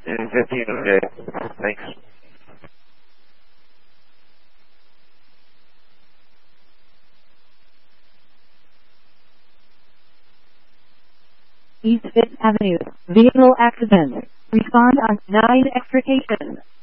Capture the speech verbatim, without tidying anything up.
fifteen, okay. Thanks. East Fifth Avenue. Vehicle accident. Respond on nine extrication.